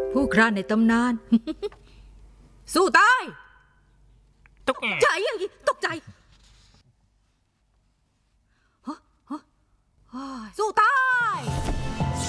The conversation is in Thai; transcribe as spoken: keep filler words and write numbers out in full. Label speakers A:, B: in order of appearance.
A: ผู้ครานในตำนาน สู้ตาย
B: ตุ๊กแก
A: ใจ